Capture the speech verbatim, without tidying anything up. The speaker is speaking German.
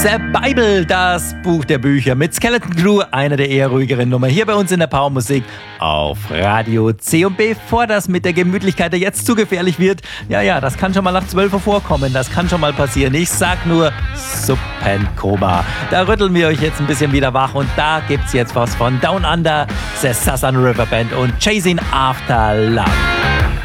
The Bible, das Buch der Bücher mit Skeleton Crew, eine der eher ruhigeren Nummer hier bei uns in der Powermusik auf Radio C. Und bevor das mit der Gemütlichkeit jetzt zu gefährlich wird, ja, ja, das kann schon mal nach zwölf Uhr vorkommen, das kann schon mal passieren. Ich sag nur Suppenkoma. Da rütteln wir euch jetzt ein bisschen wieder wach und da gibt's jetzt was von Down Under, The Southern River Band und Chasing After Love.